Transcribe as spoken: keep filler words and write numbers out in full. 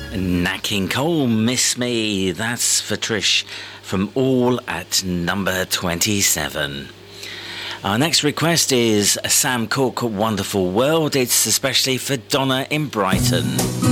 Nat King Cole, Miss Me. That's for Trish from All at number twenty-seven. Our next request is Sam Cooke, Wonderful World. It's especially for Donna in Brighton.